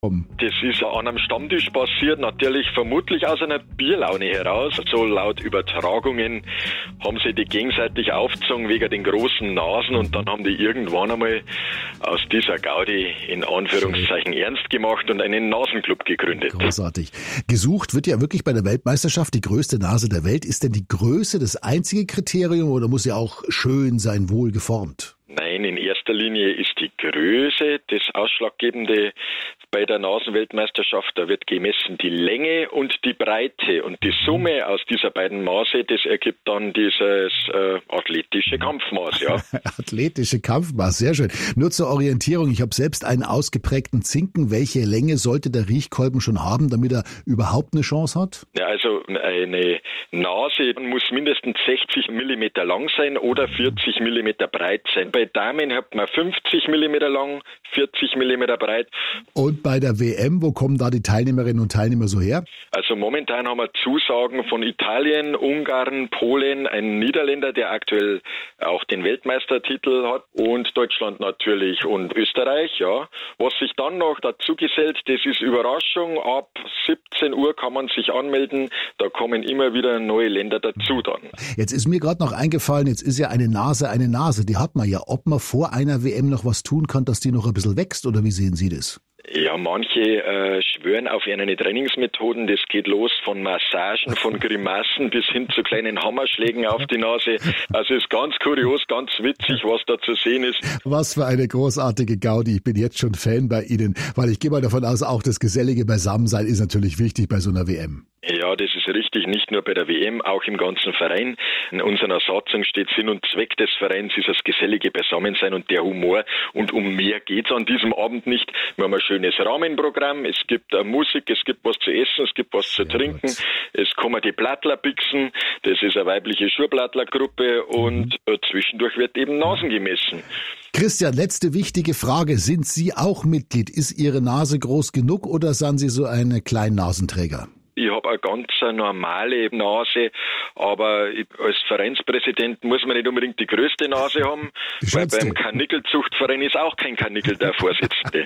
Das ist an einem Stammtisch passiert, natürlich vermutlich aus einer Bierlaune heraus. So laut Übertragungen haben sie die gegenseitig aufgezogen wegen den großen Nasen und dann haben die irgendwann einmal aus dieser Gaudi in Anführungszeichen ernst gemacht und einen Nasenclub gegründet. Großartig. Gesucht wird ja wirklich bei der Weltmeisterschaft die größte Nase der Welt. Ist denn die Größe das einzige Kriterium oder muss sie auch schön sein, wohl geformt? Nein, in erster Linie ist die Größe das Ausschlaggebende bei der Nasenweltmeisterschaft. Da wird gemessen die Länge und die Breite. Und die Summe aus dieser beiden Maße, das ergibt dann dieses athletische Kampfmaß. Ja. Athletische Kampfmaß, sehr schön. Nur zur Orientierung, ich habe selbst einen ausgeprägten Zinken. Welche Länge sollte der Riechkolben schon haben, damit er überhaupt eine Chance hat? Ja, also eine Nase muss mindestens 60 mm lang sein oder 40 mm breit sein. Bei Damen hat man 50 mm lang, 40 mm breit. Und bei der WM, wo kommen da die Teilnehmerinnen und Teilnehmer so her? Also momentan haben wir Zusagen von Italien, Ungarn, Polen, ein Niederländer, der aktuell auch den Weltmeistertitel hat und Deutschland natürlich und Österreich, ja. Was sich dann noch dazu gesellt, das ist Überraschung. Ab 17 Uhr kann man sich anmelden. Da kommen immer wieder neue Länder dazu dann. Jetzt ist mir gerade noch eingefallen, jetzt ist ja eine Nase, die hat man ja. Ob man vor einer WM noch was tun kann, dass die noch ein bisschen wächst, oder wie sehen Sie das? Ja, manche schwören auf eine Trainingsmethoden. Das geht los von Massagen, von Grimassen bis hin zu kleinen Hammerschlägen auf die Nase. Also ist ganz kurios, ganz witzig, was da zu sehen ist. Was für eine großartige Gaudi. Ich bin jetzt schon Fan bei Ihnen, weil ich gehe mal davon aus, auch das gesellige Beisammensein ist natürlich wichtig bei so einer WM. Ja, das ist richtig, nicht nur bei der WM, auch im ganzen Verein. In unserer Satzung steht Sinn und Zweck des Vereins ist das gesellige Beisammensein und der Humor. Und um mehr geht's an diesem Abend nicht. Wir haben ein schönes Rahmenprogramm, es gibt Musik, es gibt was zu essen, es gibt was zu trinken. Es kommen die Blattler-Pixen, das ist eine weibliche Schurblattler-Gruppe und zwischendurch wird eben Nasen gemessen. Christian, letzte wichtige Frage. Sind Sie auch Mitglied? Ist Ihre Nase groß genug oder sind Sie so ein Kleinnasenträger? Ich habe eine ganz normale Nase, aber als Vereinspräsident muss man nicht unbedingt die größte Nase haben, weil beim Karnickelzuchtverein ist auch kein Karnickel der Vorsitzende.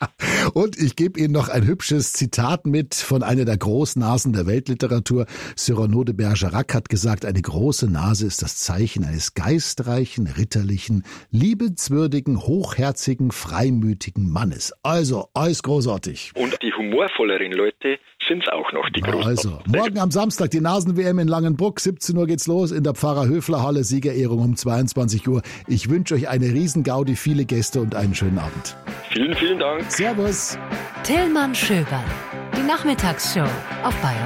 Und ich gebe Ihnen noch ein hübsches Zitat mit von einer der Großnasen der Weltliteratur. Cyrano de Bergerac hat gesagt, eine große Nase ist das Zeichen eines geistreichen, ritterlichen, liebenswürdigen, hochherzigen, freimütigen Mannes. Also, alles großartig. Und die humorvolleren Leute sind es auch noch, die großen. Also, morgen am Samstag die Nasen-WM in Langenbruck. 17 Uhr geht's los in der Pfarrer-Höfler-Halle. Siegerehrung um 22 Uhr. Ich wünsche euch eine Riesengaudi, viele Gäste und einen schönen Abend. Vielen, vielen Dank. Servus. Tillmann Schöberl. Die Nachmittagsshow auf Bayern